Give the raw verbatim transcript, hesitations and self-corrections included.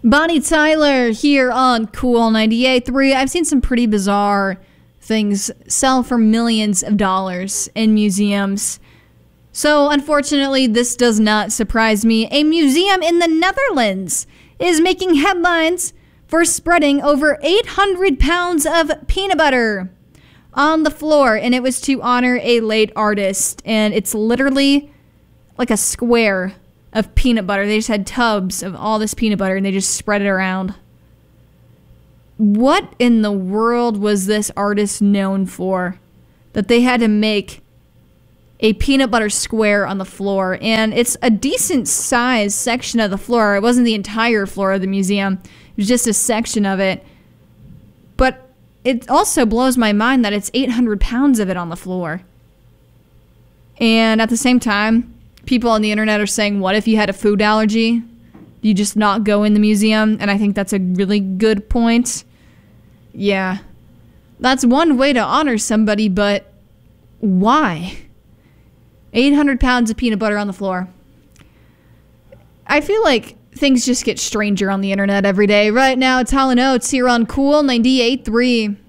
Bonnie Tyler here on Cool ninety-eight point three. I've seen some pretty bizarre things sell for millions of dollars in museums. So unfortunately, this does not surprise me. A museum in the Netherlands is making headlines for spreading over eight hundred pounds of peanut butter on the floor, and it was to honor a late artist, and it's literally like a square of peanut butter. They just had tubs of all this peanut butter and they just spread it around. What in the world was this artist known for that they had to make a peanut butter square on the floor? And it's a decent sized section of the floor. It wasn't the entire floor of the museum. It was just a section of it. But it also blows my mind that it's eight hundred pounds of it on the floor. And at the same time, people on the internet are saying, what if you had a food allergy? You just not go in the museum? And I think that's a really good point. Yeah. That's one way to honor somebody, but why? eight hundred pounds of peanut butter on the floor. I feel like things just get stranger on the internet every day. Right now, it's Hall and Oates here on Cool ninety-eight point three.